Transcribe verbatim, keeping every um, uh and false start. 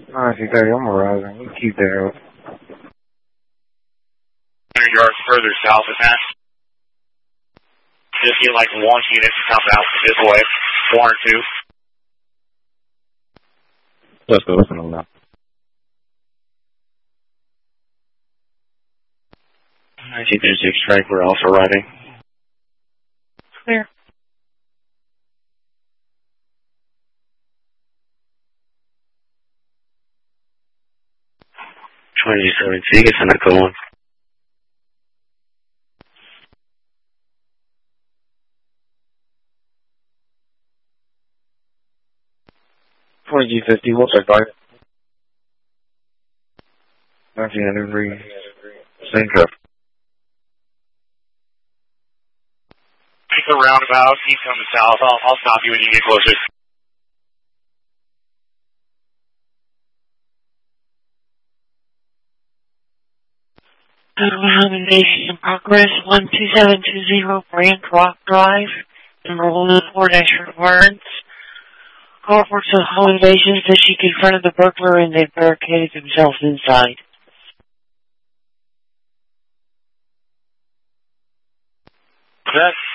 Honestly, Daddy, I'm arriving. You keep that up. one hundred yards further south of that. Just feel like one unit to come out this way. One or two. Let's go. Listen on that. I see there's six strike. We're also riding. Clear. twenty-seven Vegas and Echo one. twenty fifty, what's that guy? nineteen hundred degrees. Same cup. Take the roundabout, keep coming south. I'll, I'll stop you when you get closer. Accommodation in progress, one two seven two zero Brant Rock Drive, number one oh four dash requirements. Call for some accommodations that she confronted the burglar and they barricaded themselves inside. That